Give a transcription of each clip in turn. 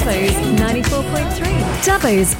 Dubbo's 94.3. Dubbo's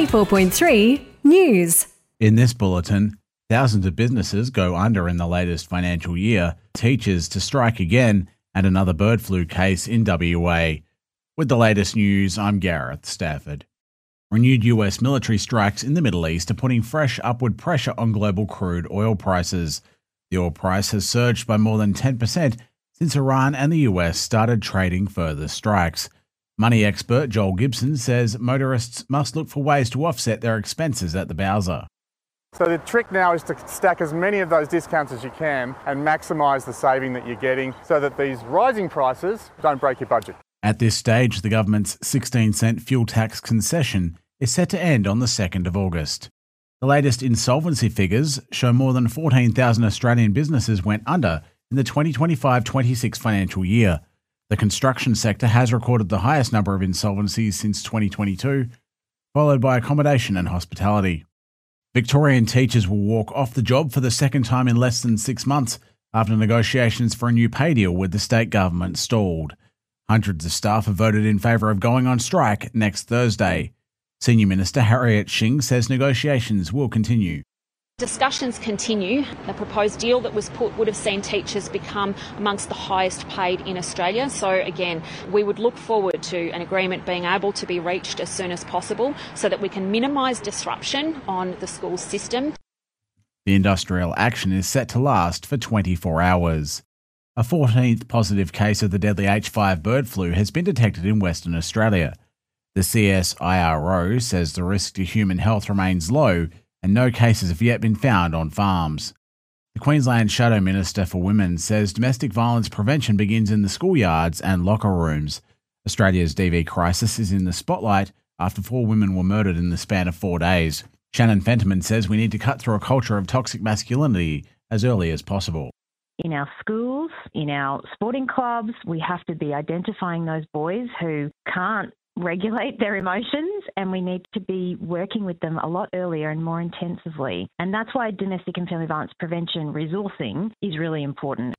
94.3 News. In this bulletin, thousands of businesses go under in the latest financial year, teachers to strike again, and another bird flu case in WA. With the latest news, I'm Gareth Stafford. Renewed US military strikes in the Middle East are putting fresh upward pressure on global crude oil prices. The oil price has surged by more than 10% since Iran and the US started trading further strikes. Money expert Joel Gibson says motorists must look for ways to offset their expenses at the Bowser. So the trick now is to stack as many of those discounts as you can and maximise the saving that you're getting so that these rising prices don't break your budget. At this stage, the government's 16-cent fuel tax concession is set to end on the 2nd of August. The latest insolvency figures show more than 14,000 Australian businesses went under in the 2025-26 financial year. The construction sector has recorded the highest number of insolvencies since 2022, followed by accommodation and hospitality. Victorian teachers will walk off the job for the second time in less than 6 months after negotiations for a new pay deal with the state government stalled. Hundreds of staff have voted in favour of going on strike next Thursday. Senior Minister Harriet Shing says negotiations will continue. Discussions continue. The proposed deal that was put would have seen teachers become amongst the highest paid in Australia. So again, we would look forward to an agreement being able to be reached as soon as possible so that we can minimise disruption on the school system. The industrial action is set to last for 24 hours. A 14th positive case of the deadly H5 bird flu has been detected in Western Australia. The CSIRO says the risk to human health remains low and no cases have yet been found on farms. The Queensland Shadow Minister for Women says domestic violence prevention begins in the schoolyards and locker rooms. Australia's DV crisis is in the spotlight after 4 women were murdered in the span of 4 days. Shannon Fentiman says we need to cut through a culture of toxic masculinity as early as possible. In our schools, in our sporting clubs, we have to be identifying those boys who can't regulate their emotions, and we need to be working with them a lot earlier and more intensively. And that's why domestic and family violence prevention resourcing is really important.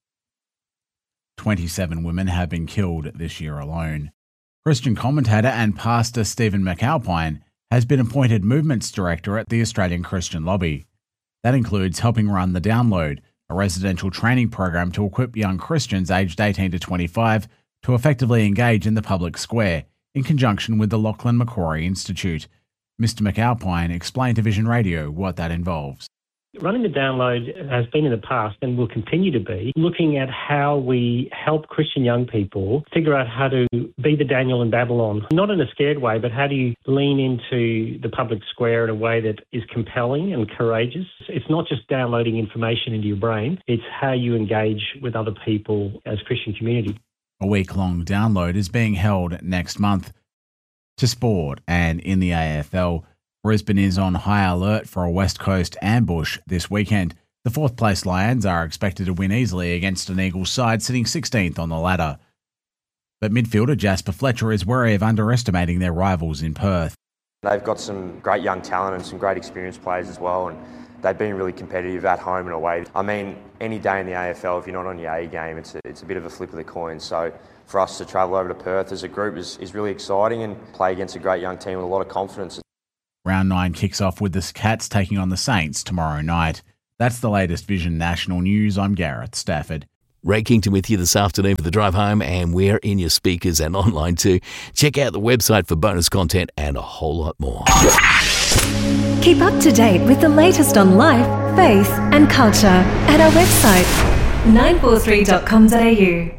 27 women have been killed this year alone. Christian commentator and pastor Stephen McAlpine has been appointed Movements Director at the Australian Christian Lobby. That includes helping run The Download, a residential training program to equip young Christians aged 18 to 25 to effectively engage in the public square, in conjunction with the Lachlan Macquarie Institute. Mr. McAlpine explained to Vision Radio what that involves. Running the Download has been in the past and will continue to be looking at how we help Christian young people figure out how to be the Daniel in Babylon, not in a scared way, but how do you lean into the public square in a way that is compelling and courageous. It's not just downloading information into your brain, it's how you engage with other people as Christian community. A week-long download is being held next month. To sport, and in the AFL, Brisbane is on high alert for a West Coast ambush this weekend. The 4th place Lions are expected to win easily against an Eagles side sitting 16th on the ladder. But midfielder Jasper Fletcher is wary of underestimating their rivals in Perth. They've got some great young talent and some great experienced players as well, and they've been really competitive at home and away. I mean, any day in the AFL, if you're not on your A game, it's a bit of a flip of the coin. So for us to travel over to Perth as a group is really exciting and play against a great young team with a lot of confidence. Round 9 kicks off with the Cats taking on the Saints tomorrow night. That's the latest Vision National News. I'm Gareth Stafford. Ray Kington with you this afternoon for the drive home, and we're in your speakers and online too. Check out the website for bonus content and a whole lot more. Keep up to date with the latest on life, faith and culture at our website 943.com.au.